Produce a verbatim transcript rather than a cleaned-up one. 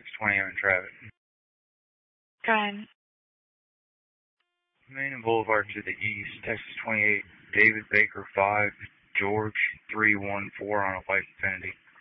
six twenty I'm in traffic. Go ahead. Main and Boulevard to the east, Texas twenty-eight, David Baker five, George three one four on a white Infinity.